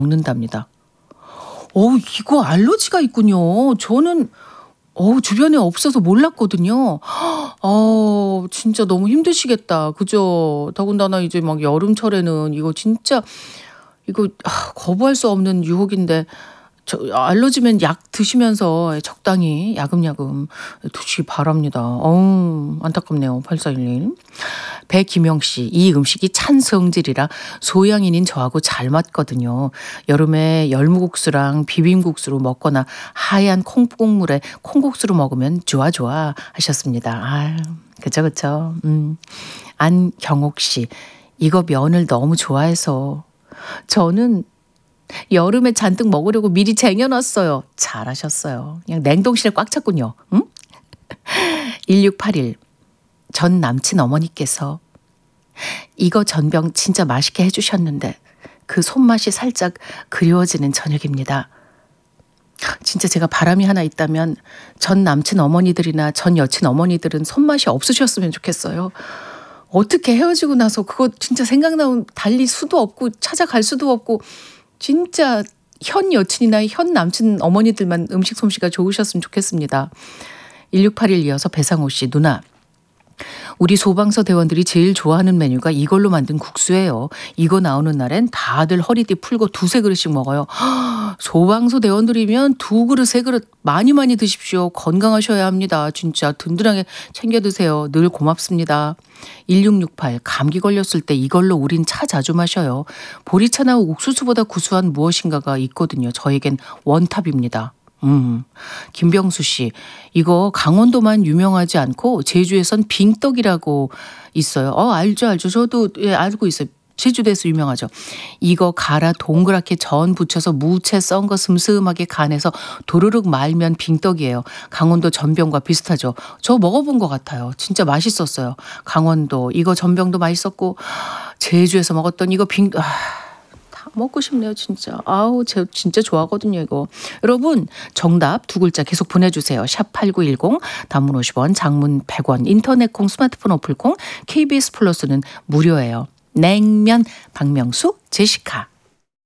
먹는답니다. 이거 알러지가 있군요. 저는 주변에 없어서 몰랐거든요. 진짜 너무 힘드시겠다. 그죠? 더군다나 이제 막 여름철에는 이거 진짜 이거 거부할 수 없는 유혹인데 알러지면 약 드시면서 적당히 야금야금 드시기 바랍니다. 안타깝네요. 8411. 배기명 씨, 이 음식이 찬성질이라 소양인인 저하고 잘 맞거든요. 여름에 열무국수랑 비빔국수로 먹거나 하얀 콩국물에 콩국수로 먹으면 좋아 하셨습니다. 그쵸. 안경옥 씨, 이거 면을 너무 좋아해서 저는 여름에 잔뜩 먹으려고 미리 쟁여놨어요. 잘하셨어요. 그냥 냉동실에 꽉 찼군요. 응? 1681. 전 남친 어머니께서 이거 전병 진짜 맛있게 해주셨는데 그 손맛이 살짝 그리워지는 저녁입니다. 진짜 제가 바람이 하나 있다면 전 남친 어머니들이나 전 여친 어머니들은 손맛이 없으셨으면 좋겠어요. 어떻게 헤어지고 나서 그거 진짜 생각나면 달릴 수도 없고 찾아갈 수도 없고 진짜 현 여친이나 현 남친 어머니들만 음식 솜씨가 좋으셨으면 좋겠습니다. 1681 이어서 배상호 씨, 누나. 우리 소방서 대원들이 제일 좋아하는 메뉴가 이걸로 만든 국수예요. 이거 나오는 날엔 다들 허리띠 풀고 두세 그릇씩 먹어요. 소방서 대원들이면 2그릇, 3그릇 많이 드십시오. 건강하셔야 합니다. 진짜 든든하게 챙겨 드세요. 늘 고맙습니다. 1668. 감기 걸렸을 때 이걸로 우린 차 자주 마셔요. 보리차나 옥수수보다 구수한 무엇인가가 있거든요. 저에겐 원탑입니다. 김병수 씨, 이거 강원도만 유명하지 않고 제주에선 빙떡이라고 있어요. 알죠. 저도 알고 있어요. 제주도에서 유명하죠. 이거 갈아 동그랗게 전 부쳐서 무채 썬 거 슴슴하게 간해서 도르륵 말면 빙떡이에요. 강원도 전병과 비슷하죠. 저 먹어본 것 같아요. 진짜 맛있었어요. 강원도 이거 전병도 맛있었고 제주에서 먹었던 이거 다 먹고 싶네요, 진짜. 제가 진짜 좋아하거든요, 이거. 여러분, 정답 2글자 계속 보내주세요. 샵8910, 단문 50원, 장문 100원, 인터넷 콩, 스마트폰 어플 콩, KBS 플러스는 무료예요. 냉면, 박명수, 제시카.